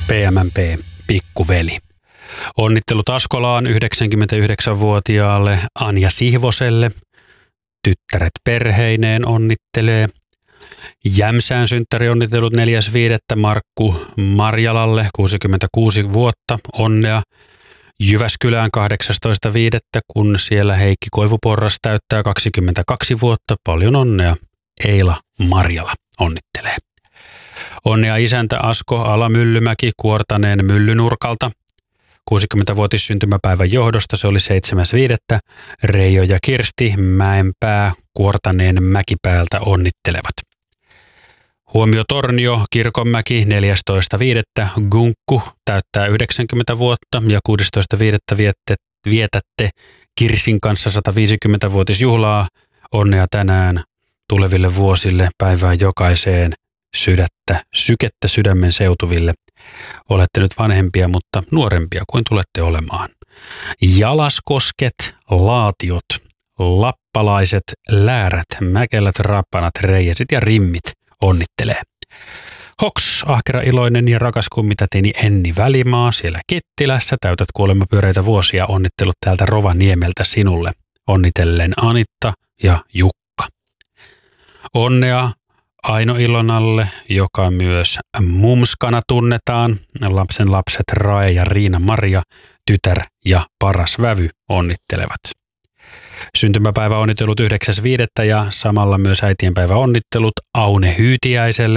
PMMP pikkuveli. Onnittelut Askolaan 99-vuotiaalle Anja Sihvoselle. Tyttäret perheineen onnittelee. Jämsään synttärionnittelut 4.5. Markku Marjalalle 66 vuotta. Onnea. Jyväskylään 18.5. kun siellä Heikki Koivuporras täyttää 22 vuotta. Paljon onnea. Eila Marjala onnittelee. Onnea isäntä Asko Alamyllymäki Kuortaneen Myllynurkalta. 60-vuotis syntymäpäivän johdosta se oli 7.5. Reijo ja Kirsti Mäenpää Kuortaneen Mäkipäältä onnittelevat. Huomio Tornio Kirkonmäki 14.5. Gunkku täyttää 90 vuotta ja 16.5. vietätte Kirsin kanssa 150-vuotisjuhlaa. Onnea tänään tuleville vuosille päivään jokaiseen sykettä sydämen seutuville. Olette nyt vanhempia, mutta nuorempia kuin tulette olemaan. Jalaskosket, laatiot, lappalaiset, läärät, mäkelät, rappanat, reijasit ja rimmit onnittelee. Hoks, ahkera, iloinen ja rakas kummitätini Enni Välimaa siellä Kittilässä. Täytät kuolemapyöreitä vuosia. Onnittelut täältä Rovaniemeltä sinulle. Onnitellen Anitta ja Jukka. Onnea Aino Ilonalle, joka myös mumskana tunnetaan. Lapsen lapset Rae ja Riina Maria, tytär ja paras vävy onnittelevat. Syntymäpäivä onnittelut 9.5. ja samalla myös äitienpäivä onnittelut Aune Hyytiäiselle.